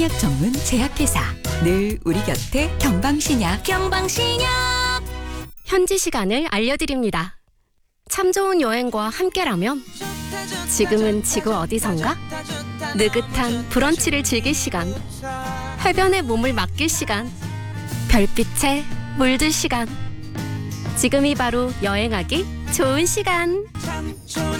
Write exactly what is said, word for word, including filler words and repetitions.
한약 전문 제약회사 늘 우리 곁에 경방신약. 경방신약. 현지 시간을 알려드립니다. 참 좋은 여행과 함께라면 지금은 지구 어디선가? 느긋한 브런치를 즐길 시간, 해변에 몸을 맡길 시간, 별빛에 물들 시간. 지금이 바로 여행하기 좋은 시간. 참 좋은